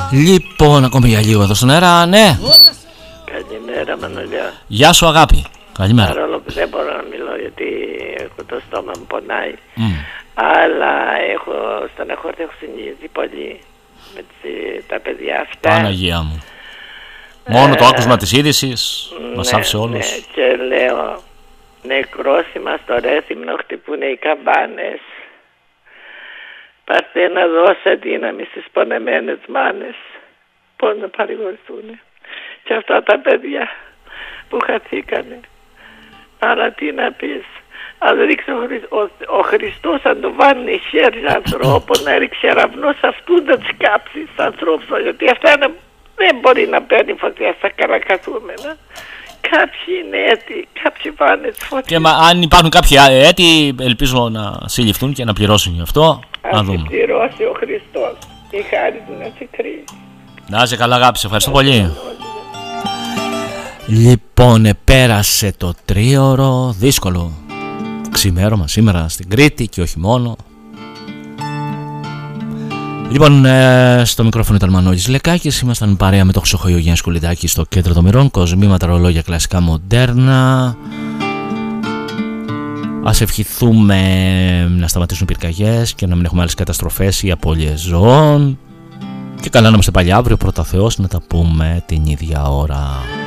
Λοιπόν, ακόμη για λίγο εδώ στον αέρα, ναι. Καλημέρα, Μανολιά. Γεια σου, αγάπη. Καλημέρα. Παρόλο που δεν μπορώ να μιλώ γιατί έχω το στόμα μου πονάει, αλλά στεναχωρηθεί, έχω συνηθίσει πολύ με τα παιδιά αυτά. Παναγία μου. Μόνο το άκουσμα της είδησης μας άφησε όλους. Ναι, και λέω, νεκρόσιμα στο Ρέθυμνο χτυπούνε οι καμπάνες. Παρθένα δώσε δύναμη στις πονεμένες μάνες, πώς να παρηγορηθούν. Και αυτά τα παιδιά που χαθήκανε. Αλλά τι να πεις, αν ρίξει ο Χριστός αν το βάλει χέρι ανθρώπων, να ρίξει ραυνό σε αυτού να τους κάψει στους ανθρώπους, γιατί αυτά δεν μπορεί να παίρνει φωτιά στα καρακαθούμενα. Κάποιοι είναι έτοι, κάποιοι πάνε τις φωτιές. Και αν υπάρχουν κάποιοι έτοι, ελπίζω να συλληφθούν και να πληρώσουν γι' αυτό. Να δούμε. Αν πληρώσει ο Χριστός, η χάρη του να σε κρύει. Να είσαι καλά, αγάπη, σε ευχαριστώ πολύ. Λοιπόν, πέρασε το τρίωρο, δύσκολο ξημέρωμα σήμερα στην Κρήτη και όχι μόνο. Λοιπόν, στο μικρόφωνο ήταν Μανώλης Λεκάκης, ήμασταν παρέα με το Χρυσοχοϊό Γιάννη Σκουλιδάκη στο Κέντρο των Μυρών, κοσμήματα, ρολόγια, κλασικά, μοντέρνα. Ας ευχηθούμε να σταματήσουν οι πυρκαγιές και να μην έχουμε άλλες καταστροφές ή απώλειες ζώων. Και καλά να είμαστε πάλι αύριο, πρώτα Θεός, να τα πούμε την ίδια ώρα.